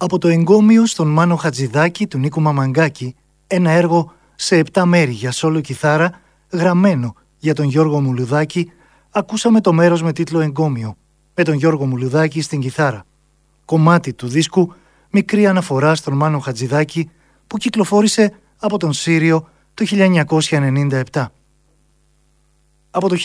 Από το εγκόμιο στον Μάνο Χατζηδάκη του Νίκου Μαμαγκάκη, ένα έργο σε 7 μέρη για σόλο κιθάρα, γραμμένο για τον Γιώργο Μουλουδάκη, ακούσαμε το μέρος με τίτλο «Εγκόμιο», με τον Γιώργο Μουλουδάκη στην κιθάρα. Κομμάτι του δίσκου «Μικρή αναφορά στον Μάνο Χατζηδάκη» που κυκλοφόρησε από τον Σύριο το 1997. Από το